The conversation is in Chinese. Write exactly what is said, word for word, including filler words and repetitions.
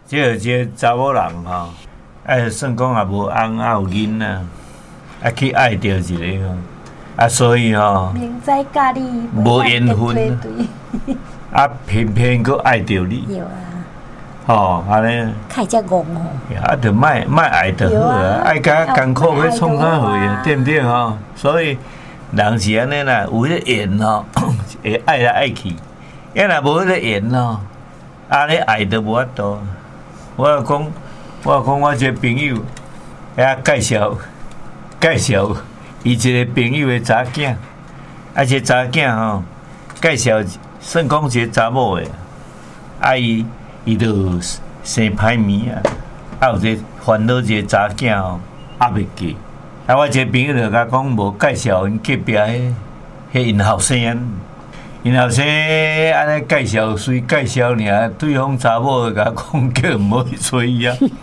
即个即个查某人吼，哎，算讲也无翁也有囡仔，啊去爱着一个吼，啊所以吼， 明知家己无缘分，啊偏偏佫爱着你， 有啊， 吼，安尼， 开只戆哦， 啊，就莫莫爱就好啊，爱甲艰苦要创啥货啊，对毋对吼？所以人是安尼啦，有迄个缘吼，会爱来爱去，要若无迄个缘吼，安尼爱都无法度。我讲，我讲我一个朋友，遐介绍介绍伊一个朋友的查囝，啊，一个查囝吼，介绍算讲一个查某的，啊伊伊就生歹面啊，啊有一个烦恼一个查囝吼，压袂过，啊我一个朋友就甲讲无介绍因隔壁迄迄因后生。因后生安尼介绍，随介绍尔，对方查某甲讲叫毋好去找伊啊。